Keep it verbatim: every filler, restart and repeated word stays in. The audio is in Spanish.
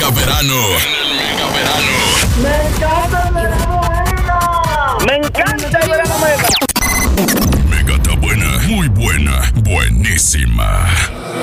mega verano. En el mega verano. ¡Me encanta el verano mega! ¡Me encanta el verano mega! Mega está buena, muy buena, buenísima.